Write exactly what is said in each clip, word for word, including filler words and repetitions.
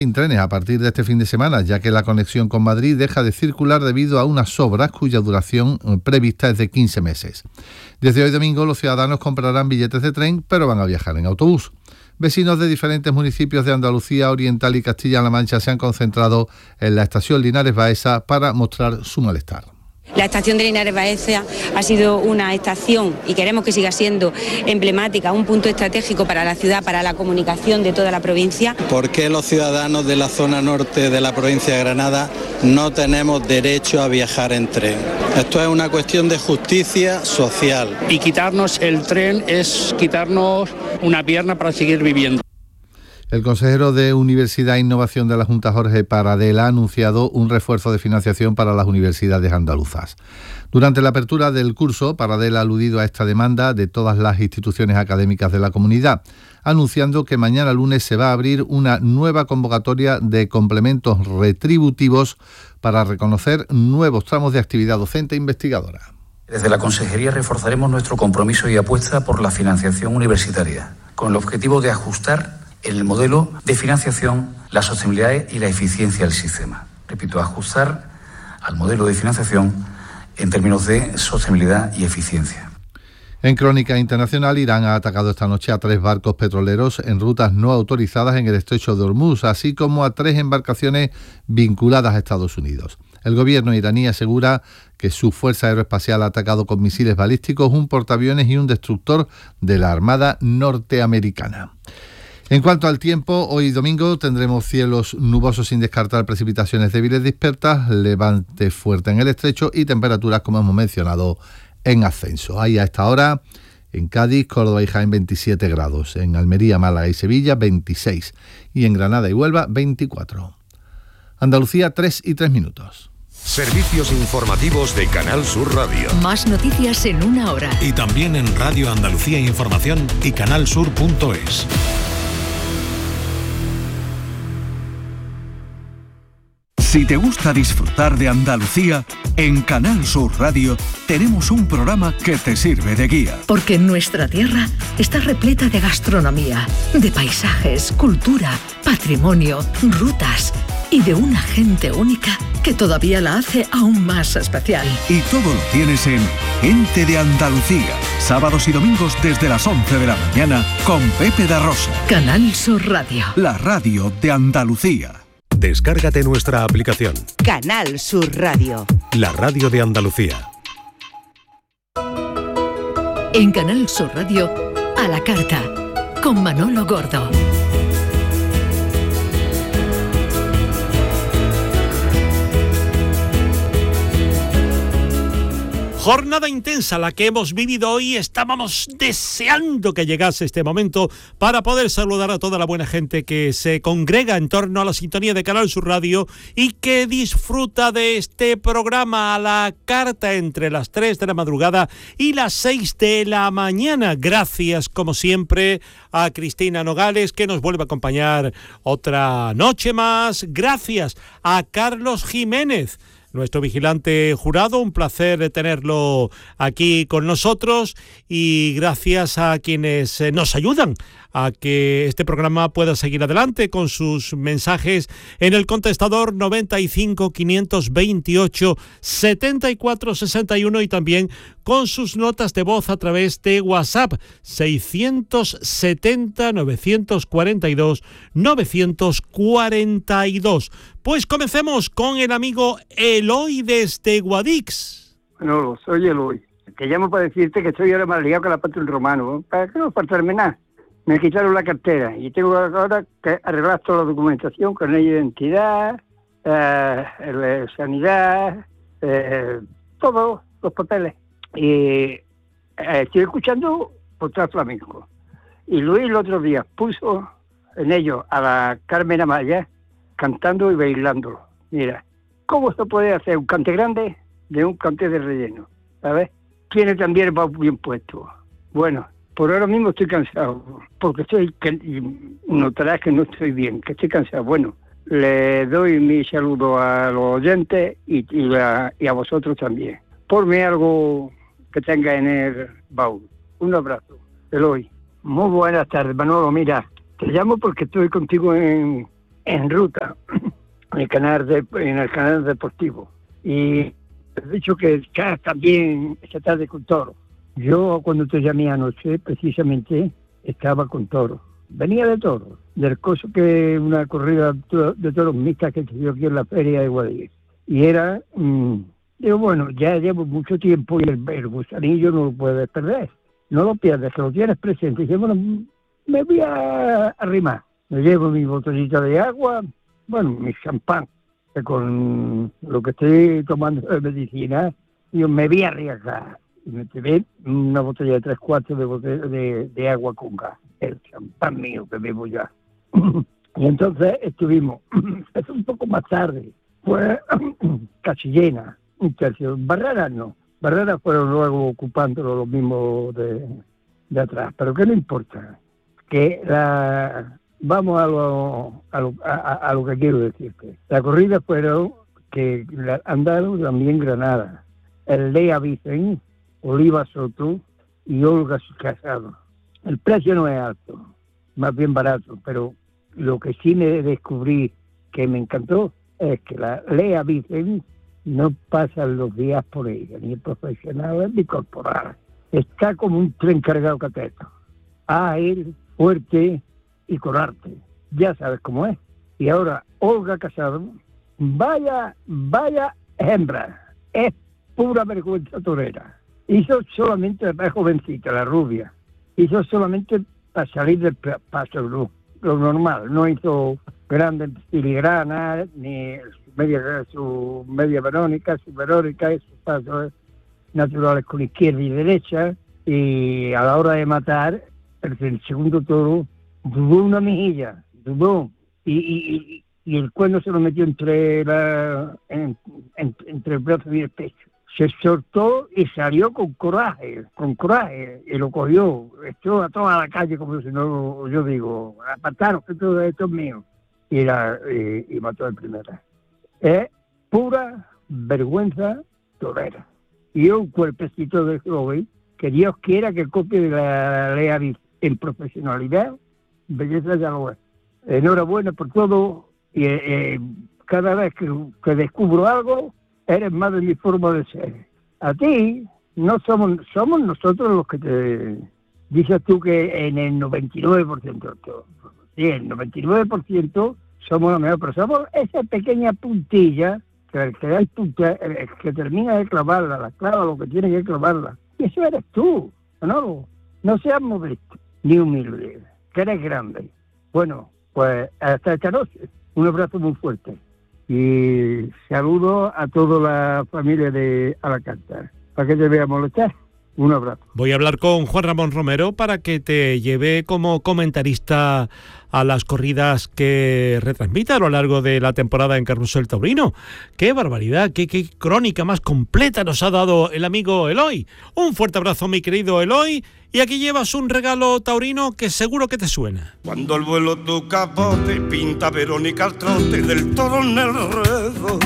Sin trenes a partir de este fin de semana, ya que la conexión con Madrid deja de circular debido a unas obras cuya duración prevista es de quince meses. Desde hoy domingo los ciudadanos comprarán billetes de tren, pero van a viajar en autobús. Vecinos de diferentes municipios de Andalucía Oriental y Castilla-La Mancha se han concentrado en la estación Linares Baeza para mostrar su malestar. La estación de Linares Baeza ha sido una estación, y queremos que siga siendo emblemática, un punto estratégico para la ciudad, para la comunicación de toda la provincia. ¿Por qué los ciudadanos de la zona norte de la provincia de Granada no tenemos derecho a viajar en tren? Esto es una cuestión de justicia social. Y quitarnos el tren es quitarnos una pierna para seguir viviendo. El consejero de Universidad e Innovación de la Junta, Jorge Paradela, ha anunciado un refuerzo de financiación para las universidades andaluzas. Durante la apertura del curso, Paradela ha aludido a esta demanda de todas las instituciones académicas de la comunidad, anunciando que mañana lunes se va a abrir una nueva convocatoria de complementos retributivos para reconocer nuevos tramos de actividad docente e investigadora. Desde la Consejería reforzaremos nuestro compromiso y apuesta por la financiación universitaria, con el objetivo de ajustar en el modelo de financiación la sostenibilidad y la eficiencia del sistema. Repito, ajustar al modelo de financiación en términos de sostenibilidad y eficiencia. En crónica internacional, Irán ha atacado esta noche a tres barcos petroleros en rutas no autorizadas en el estrecho de Hormuz, así como a tres embarcaciones vinculadas a Estados Unidos. El gobierno iraní asegura que su fuerza aeroespacial ha atacado con misiles balísticos un portaaviones y un destructor de la Armada norteamericana. En cuanto al tiempo, hoy domingo tendremos cielos nubosos sin descartar precipitaciones débiles dispersas, levante fuerte en el estrecho y temperaturas, como hemos mencionado, en ascenso. Hay a esta hora en Cádiz, Córdoba y Jaén veintisiete grados, en Almería, Málaga y Sevilla veintiséis y en Granada y Huelva veinticuatro. Andalucía, tres y tres minutos. Servicios informativos de Canal Sur Radio. Más noticias en una hora. Y también en Radio Andalucía Información y canalsur punto es. Si te gusta disfrutar de Andalucía, en Canal Sur Radio tenemos un programa que te sirve de guía. Porque nuestra tierra está repleta de gastronomía, de paisajes, cultura, patrimonio, rutas y de una gente única que todavía la hace aún más especial. Y todo lo tienes en Gente de Andalucía, sábados y domingos desde las once de la mañana con Pepe da Rosa. Canal Sur Radio. La radio de Andalucía. Descárgate nuestra aplicación. Canal Sur Radio. La radio de Andalucía. En Canal Sur Radio, a la carta, con Manolo Gordo. Jornada intensa la que hemos vivido hoy. Estábamos deseando que llegase este momento para poder saludar a toda la buena gente que se congrega en torno a la sintonía de Canal Sur Radio y que disfruta de este programa a la carta entre las tres de la madrugada y las seis de la mañana. Gracias, como siempre, a Cristina Nogales, que nos vuelve a acompañar otra noche más. Gracias a Carlos Jiménez, nuestro vigilante jurado, un placer tenerlo aquí con nosotros, y gracias a quienes nos ayudan a que este programa pueda seguir adelante con sus mensajes en el contestador noventa y cinco, quinientos veintiocho, setenta y cuatro sesenta y uno y también con sus notas de voz a través de WhatsApp seiscientos setenta, novecientos cuarenta y dos, novecientos cuarenta y dos. Pues comencemos con el amigo Eloy desde Guadix. No, soy Eloy. Te llamo para decirte que estoy ahora más liado que la pata de un romano. ¿Para qué no faltarme nada? Me quitaron la cartera y tengo ahora que arreglar toda la documentación, con la identidad, eh, la sanidad, eh, todos los papeles. Y eh, estoy escuchando Portal Flamenco. Y Luis el otro día puso en ello a la Carmen Amaya cantando y bailando. Mira, ¿cómo se puede hacer un cante grande de un cante de relleno? ¿Sabes? Tiene también el baúl bien puesto. Bueno, por ahora mismo estoy cansado, porque estoy, notarás que no estoy bien, que estoy cansado. Bueno, le doy mi saludo a los oyentes y, y, a, y a vosotros también. Ponme algo que tenga en el baúl. Un abrazo, Eloy. Muy buenas tardes, Manolo. Mira, te llamo porque estoy contigo en, en ruta, en el canal, de, en el canal deportivo. Y he dicho que el C A S también se tarde con toro. Yo cuando te llamé anoche, precisamente, estaba con toro. Venía de toro, del coso que una corrida de toros mixtas que se dio aquí en la feria de Guadix. Y era, mmm, digo, bueno, ya llevo mucho tiempo y el, el gusanillo no lo puedes perder. No lo pierdes, que lo tienes presente. Y dije, bueno, me voy a arrimar. Me llevo mi botellita de agua, bueno, mi champán, que con lo que estoy tomando de medicina, yo me voy a arriesgar. Y me llevé una botella de tres cuartos de, botella de, de agua con gas, el champán mío que bebo ya. Y entonces estuvimos, es un poco más tarde, fue casi llena, un tercio. Barreras no, Barreras fueron luego ocupándolo los mismos de, de atrás, pero que no importa, que la... Vamos a lo, a, lo, a, a lo que quiero decirte. La corrida fueron que andaron también Granada, el Lea Vicen, Oliva Soto y Olga Casado. El precio no es alto, más bien barato, pero lo que sí me descubrí que me encantó es que la Lea Vicen no pasan los días por ella, ni profesional ni corporal. Está como un tren cargado cateto. Ágil, fuerte y con arte. Ya sabes cómo es. Y ahora, Olga Casado, vaya, vaya hembra. Es pura vergüenza torera. Hizo solamente, es jovencita, la rubia. Hizo solamente para salir del paso, lo, lo normal. No hizo grandes filigranas, ni su media, su media verónica, su verónica, y sus pasos naturales con izquierda y derecha. Y a la hora de matar, el, el segundo toro dudó una mejilla, dudó, y, y, y el cuerno se lo metió entre, la, en, en, entre el brazo y el pecho. Se soltó y salió con coraje, con coraje, y lo cogió, echó a toda la calle, como si no, yo digo, apartaros, que todo esto es mío, y, la, y, y mató al primero. Es pura vergüenza torera. Y un cuerpecito de joven, que Dios quiera que copie de la Lea en profesionalidad, belleza ya lo es. Enhorabuena por todo y eh, cada vez que, que descubro algo, eres más de mi forma de ser. A ti, no somos somos nosotros los que te... Dices tú que en el noventa y nueve por ciento, sí, el noventa y nueve por ciento somos los mejores, pero somos esa pequeña puntilla, que el que da el punta, el que termina de clavarla, la clava lo que tiene que clavarla. Y eso eres tú, ¿no? No seas modesto, ni humilde, que eres grande. Bueno, pues hasta esta noche, un abrazo muy fuerte. Y saludo a toda la familia de Alacántar. ¿Para que te voy a molestar? Un abrazo. Voy a hablar con Juan Ramón Romero para que te lleve como comentarista a las corridas que retransmite a lo largo de la temporada en Carrusel Taurino. ¡Qué barbaridad! Qué, ¡Qué crónica más completa nos ha dado el amigo Eloy! Un fuerte abrazo, mi querido Eloy. Y aquí llevas un regalo taurino que seguro que te suena. Cuando el vuelo tu capote pinta Verónica al trote del toro en el redote,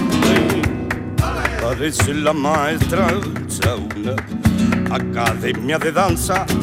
parece la maestra una academia de danza